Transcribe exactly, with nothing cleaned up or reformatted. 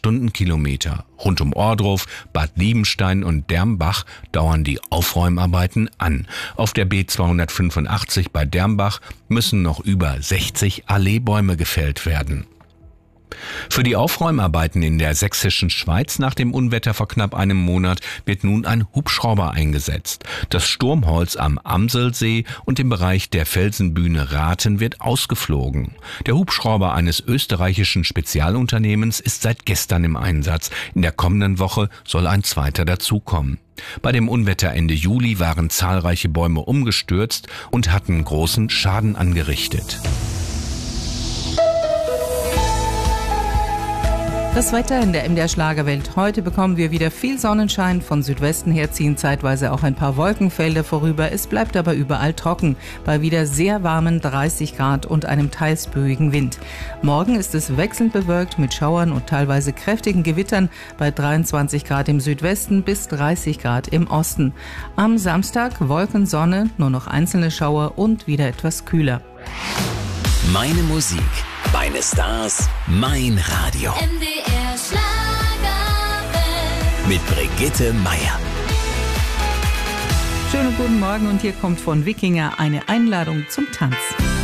Stundenkilometer. Rund um Ohrdruf, Bad Liebenstein und Dermbach dauern die Aufräumarbeiten an. Auf der B zweihundertfünfundachtzig bei Dermbach müssen noch über sechzig Alleebäume gefällt werden. Für die Aufräumarbeiten in der sächsischen Schweiz nach dem Unwetter vor knapp einem Monat wird nun ein Hubschrauber eingesetzt. Das Sturmholz am Amselsee und im Bereich der Felsenbühne Rathen wird ausgeflogen. Der Hubschrauber eines österreichischen Spezialunternehmens ist seit gestern im Einsatz. In der kommenden Woche soll ein zweiter dazukommen. Bei dem Unwetter Ende Juli waren zahlreiche Bäume umgestürzt und hatten großen Schaden angerichtet. Das Wetter in der M D R Schlagerwelt. Heute bekommen wir wieder viel Sonnenschein. Von Südwesten her ziehen zeitweise auch ein paar Wolkenfelder vorüber. Es bleibt aber überall trocken, bei wieder sehr warmen dreißig Grad und einem teils böigen Wind. Morgen ist es wechselnd bewölkt mit Schauern und teilweise kräftigen Gewittern bei dreiundzwanzig Grad im Südwesten bis dreißig Grad im Osten. Am Samstag Wolken, Sonne, nur noch einzelne Schauer und wieder etwas kühler. Meine Musik, meine Stars, mein Radio. M D R Schlagerwelt. Mit Brigitte Meier. Schönen guten Morgen und hier kommt von Wikinger eine Einladung zum Tanz.